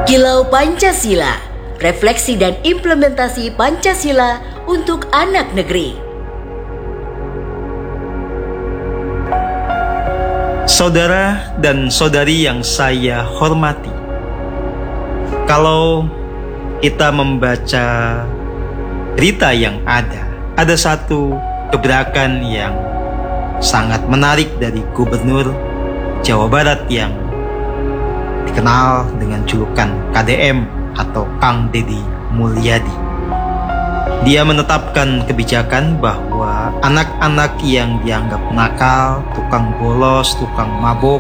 Kilau Pancasila, refleksi dan implementasi Pancasila untuk anak negeri. Saudara dan saudari yang saya hormati, kalau kita membaca berita yang ada satu gebrakan yang sangat menarik dari Gubernur Jawa Barat yang dikenal dengan julukan KDM atau Kang Deddy Mulyadi. Dia menetapkan kebijakan bahwa anak-anak yang dianggap nakal, tukang bolos, tukang mabok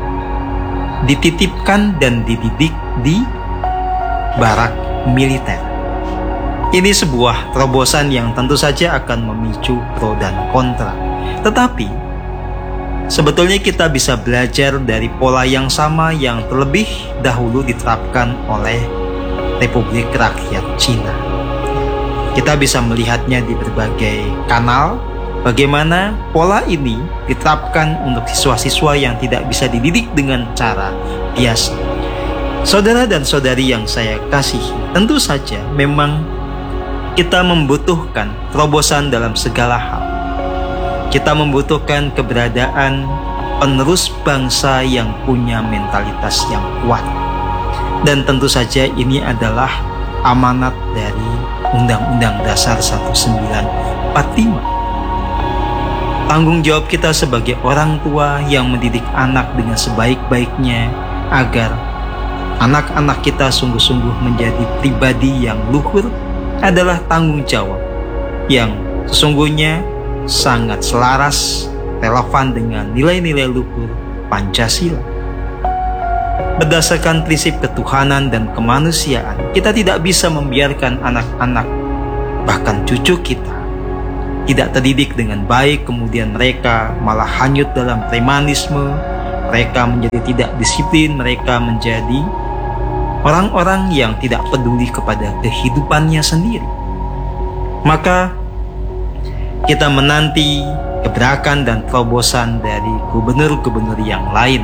dititipkan dan dididik di barak militer. Ini sebuah terobosan yang tentu saja akan memicu pro dan kontra. Tetapi sebetulnya kita bisa belajar dari pola yang sama yang terlebih dahulu diterapkan oleh Republik Rakyat Cina. Kita bisa melihatnya di berbagai kanal, bagaimana pola ini diterapkan untuk siswa-siswa yang tidak bisa dididik dengan cara biasa. Saudara dan saudari yang saya kasihi, tentu saja memang kita membutuhkan terobosan dalam segala hal. Kita membutuhkan keberadaan penerus bangsa yang punya mentalitas yang kuat. Dan tentu saja ini adalah amanat dari Undang-Undang Dasar 1945. Tanggung jawab kita sebagai orang tua yang mendidik anak dengan sebaik-baiknya agar anak-anak kita sungguh-sungguh menjadi pribadi yang luhur adalah tanggung jawab yang sesungguhnya sangat selaras, relevan dengan nilai-nilai luhur Pancasila. Berdasarkan prinsip ketuhanan dan kemanusiaan, kita tidak bisa membiarkan anak-anak, bahkan cucu kita, tidak terdidik dengan baik, kemudian mereka malah hanyut dalam premanisme, mereka menjadi tidak disiplin, mereka menjadi orang-orang yang tidak peduli kepada kehidupannya sendiri. Maka kita menanti gebrakan dan terobosan dari gubernur-gubernur yang lain.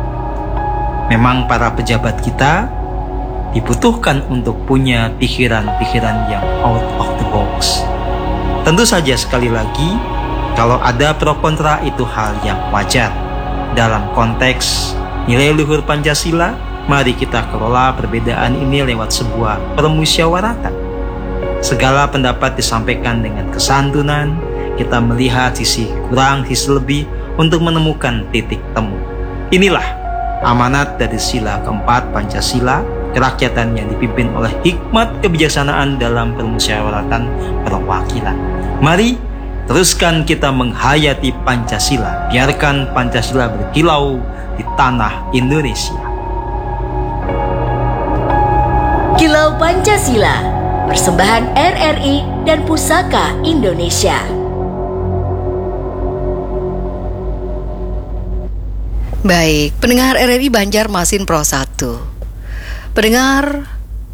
Memang para pejabat kita dibutuhkan untuk punya pikiran-pikiran yang out of the box. Tentu saja sekali lagi, kalau ada pro kontra itu hal yang wajar. Dalam konteks nilai luhur Pancasila, mari kita kelola perbedaan ini lewat sebuah permusyawaratan. Segala pendapat disampaikan dengan kesantunan, kita melihat sisi kurang, sisi lebih untuk menemukan titik temu. Inilah amanat dari sila keempat Pancasila, kerakyatan yang dipimpin oleh hikmat kebijaksanaan dalam permusyawaratan perwakilan. Mari teruskan kita menghayati Pancasila, biarkan Pancasila berkilau di tanah Indonesia. Kilau Pancasila, persembahan RRI dan Pusaka Indonesia. Baik, pendengar RRI Banjarmasin Pro 1. Pendengar,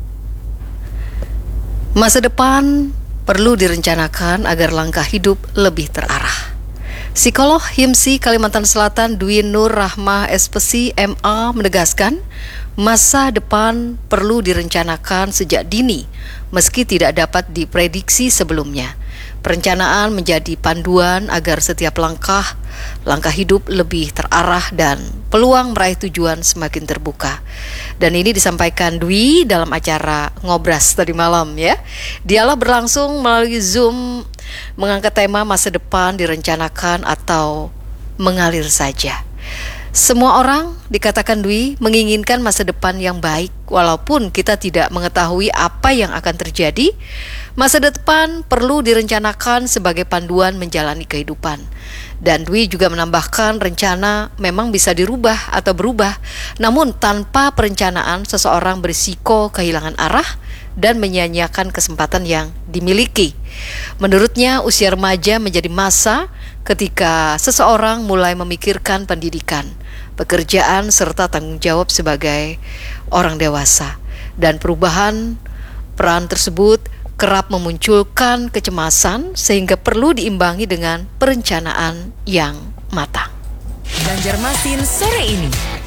masa depan perlu direncanakan agar langkah hidup lebih terarah. Psikolog HIMSI Kalimantan Selatan Dwi Nur Rahmah SPSI MA menegaskan, masa depan perlu direncanakan sejak dini, meski tidak dapat diprediksi sebelumnya. Perencanaan menjadi panduan agar setiap langkah hidup lebih terarah dan peluang meraih tujuan semakin terbuka. Dan ini disampaikan Dwi dalam acara Ngobras tadi malam ya. Dialog berlangsung melalui Zoom mengangkat tema masa depan direncanakan atau mengalir saja. Semua orang, dikatakan Dwi, menginginkan masa depan yang baik. Walaupun kita tidak mengetahui apa yang akan terjadi, masa depan perlu direncanakan sebagai panduan menjalani kehidupan. Dan Dwi juga menambahkan rencana memang bisa dirubah atau berubah, namun tanpa perencanaan seseorang berisiko kehilangan arah dan menyia-nyiakan kesempatan yang dimiliki. Menurutnya, usia remaja menjadi masa ketika seseorang mulai memikirkan pendidikan, pekerjaan, serta tanggung jawab sebagai orang dewasa. Dan perubahan peran tersebut kerap memunculkan kecemasan sehingga perlu diimbangi dengan perencanaan yang matang. Banjarmasin sore ini.